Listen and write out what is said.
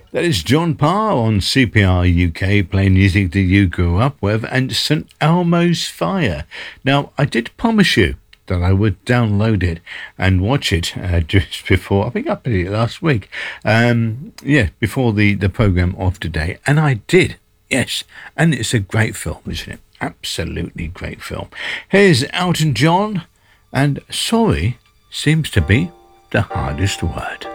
That is John Parr on CPR UK playing music that you grew up with and St Elmo's Fire. Now, I did promise you that I would download it and watch it just before, I think I did it last week, before the programme of today, and I did, yes, and it's a great film, isn't it? Absolutely great film. Here's Elton John, and sorry seems to be the hardest word.